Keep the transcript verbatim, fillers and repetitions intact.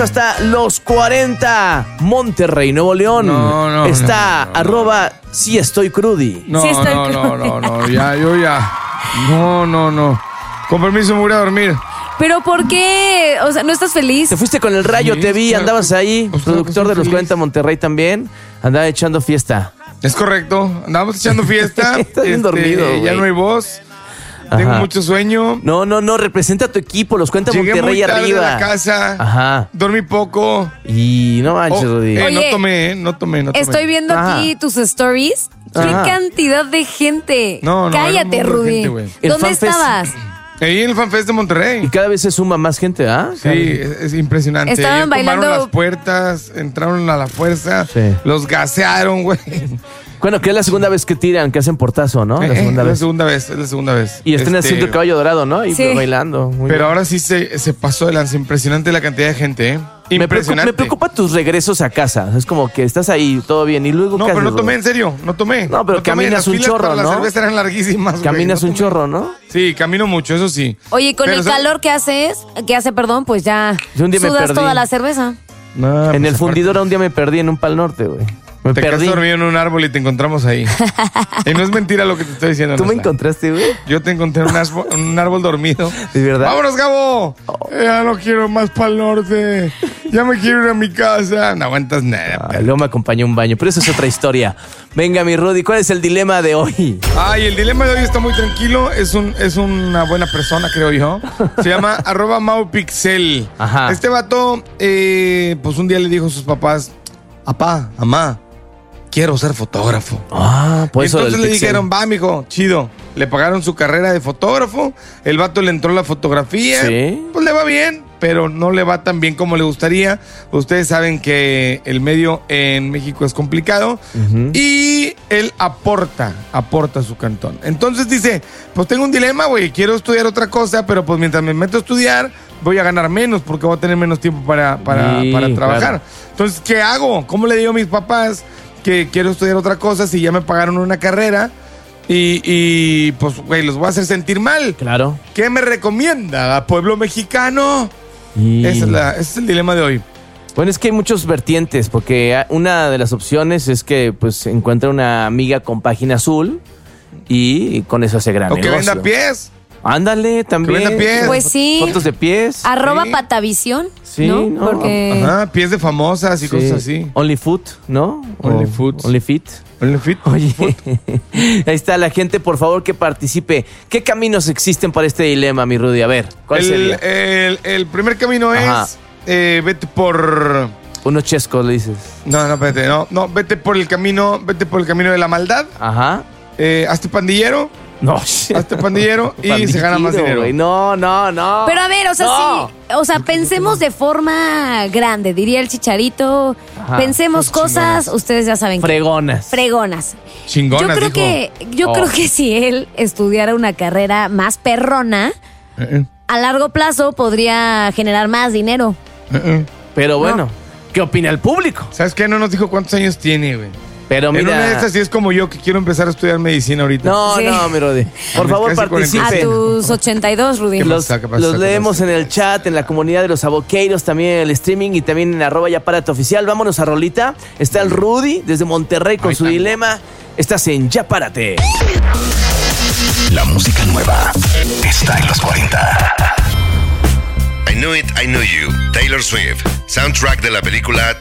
Hasta los cuarenta, Monterrey, Nuevo León. No, no, Está no, no, no. arroba sí estoy crudi. No, Sí estoy no, no, cruda. no, no, ya, yo ya. No, no, no. Con permiso, me voy a dormir. ¿Pero por qué? O sea, ¿no estás feliz? Te fuiste con el Rayo, Sí, te vi, claro andabas que- ahí, pues claro que productor soy de los feliz. cuarenta Monterrey también, andaba echando fiesta. Es correcto. Andamos echando fiesta. Estás bien dormido, Ya güey. no hay voz. Tengo Ajá. mucho sueño. No, no, no, representa a tu equipo, los cuenta Llegué Monterrey muy tarde arriba. a la casa. Ajá. Dormí poco. Y no manches, Oh, Rudy. eh, Oye, no tomé, eh, no tomé, no tomé. Estoy viendo Ajá. aquí tus stories. ¡Qué Ajá. cantidad de gente! No, no, Cállate, era un montón de Rudy. gente, güey. El ¿Dónde FanFest. estabas? Ahí en el FanFest de Y Monterrey. cada vez se suma más gente, ¿ah? Sí, es, es impresionante. Estaban Ayer bailando- tomaron las puertas, entraron a la fuerza, Sí. los gasearon, güey. Bueno, que es la segunda vez que tiran, que hacen portazo, ¿no? La Eh, segunda es la vez. segunda vez, es la segunda vez. Y están Este, haciendo el caballo dorado, ¿no? Y Sí. bailando. Muy Pero bien. ahora sí se, se pasó de lanza. Impresionante la cantidad de gente, ¿eh? Me preocupa, Impresionante. me preocupa tus regresos a casa. Es como que estás ahí, todo bien, y luego No, ¿qué pero no haces, tomé, Rudy? en serio, no tomé. No, pero tomé. caminas Las un filas chorro, para ¿no? La cerveza eran larguísimas, güey. Caminas No un tomé. chorro, ¿no? Sí, camino mucho, eso sí. Oye, con Pero, el o sea, calor que haces, que hace, perdón, pues ya Yo un día me sudas perdí. toda la cerveza. No, En pues el fundidor un día me perdí en un Pal Norte, güey. Me Te quedaste perdí. dormido en un árbol y te encontramos ahí. Y no es mentira lo que te estoy diciendo. ¿Tú me Néstor. encontraste, güey? Yo te encontré en un, árbol, en un árbol dormido. ¿De verdad? ¡Vámonos, Gabo! Ya no quiero más para el norte. Ya me quiero ir a mi casa. No aguantas nada. Ay, luego me acompañó un baño, pero eso es otra historia. Venga, mi Rudy, ¿cuál es el dilema de hoy? Ay, el dilema de hoy está muy tranquilo. Es, un, es una buena persona, creo yo. Se llama arroba maupixel. Ajá. Este vato, eh, pues un día le dijo a sus papás, papá, mamá, quiero ser fotógrafo. Ah, Y pues eso entonces del le pixel. dijeron, va, mijo, chido. Le pagaron su carrera de fotógrafo. El vato le entró la fotografía. Sí. Pues le va bien, pero no le va tan bien como le gustaría. Ustedes saben que el medio en México es complicado. Ujú. Y él aporta, aporta su cantón. Entonces dice, pues tengo un dilema, güey. Quiero estudiar otra cosa, pero pues mientras me meto a estudiar, voy a ganar menos porque voy a tener menos tiempo para, para, Sí, para trabajar. claro. Entonces, ¿qué hago? ¿Cómo le digo a mis papás que quiero estudiar otra cosa si ya me pagaron una carrera? Y, y, pues, güey, los voy a hacer sentir mal. Claro. ¿Qué me recomienda, pueblo mexicano? Y... Ese, es la- ese es el dilema de hoy. Bueno, es que hay muchos vertientes, porque una de las opciones es que pues encuentre una amiga con página azul y con eso hace gran O que negocio. venda pies. Ándale, también. venda pies. Pues sí. Fotos de pies. Arroba Sí. Patavisión. Sí, ¿no? no. Porque Ajá, pies de famosas y Sí. cosas así. OnlyFoot, ¿no? OnlyFoot. O OnlyFit. OnlyFit. Oye, ahí está la gente, por favor, que participe. ¿Qué caminos existen para este dilema, mi Rudy? A ver, ¿cuál el, sería? El, el primer camino Ajá. es eh, vete por. Unos chescos, le dices. No, no, espérate, no, no, vete por el camino, vete por el camino de la maldad. Ajá. Eh, hazte pandillero, No, hazte pandillero y se gana más Pandillero, dinero. güey. No, no, no. Pero a ver, o sea, No. sí, o sea, pensemos de forma grande, diría el Chicharito. Ajá, pensemos pues, cosas, chingonas. ustedes ya saben. qué. Fregonas. Fregonas. Chingonas, Yo creo dijo. que, yo Oh. creo que si él estudiara una carrera más perrona, Eh, eh, a largo plazo podría generar más dinero. eh, eh. Pero bueno, ¿qué opina el público? ¿Sabes qué? No nos dijo cuántos años tiene, güey. Pero En una de mira. estas sí es como yo que quiero empezar a estudiar medicina ahorita. No, Sí. no, mi Rudy. Por mis favor, casi A participen. cuarenta y tus ochenta y dos, Rudy. ¿Qué Los, pasa? ¿Qué pasa? los ¿Qué leemos pasa? en el chat, en la comunidad de los aboqueiros, también en el streaming y también en arroba ya párate oficial. Vámonos a Rolita. Está el Rudy desde Monterrey con Ahí su está. dilema. Estás en Ya Párate. La música nueva está en los cuarenta. I Knew It, I Knew You, Taylor Swift, soundtrack de la película